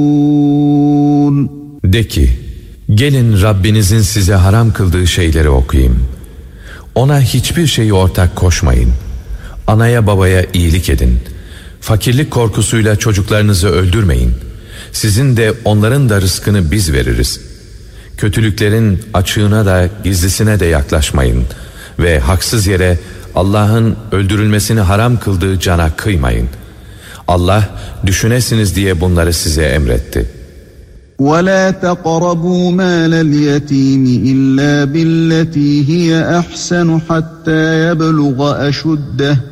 De ki, gelin Rabbinizin size haram kıldığı şeyleri okuyayım. Ona hiçbir şeyi ortak koşmayın. Anaya babaya iyilik edin. Fakirlik korkusuyla çocuklarınızı öldürmeyin. Sizin de onların da rızkını biz veririz. Kötülüklerin açığına da gizlisine de yaklaşmayın. Ve haksız yere Allah'ın öldürülmesini haram kıldığı cana kıymayın. Allah düşünesiniz diye bunları size emretti. وَلَا تَقْرَبُوا مَالَ الْيَتِيمِ إِلَّا بِالَّتِي هِيَ أَحْسَنُ حَتَّى يَبْلُغَ أَشُدَّهُ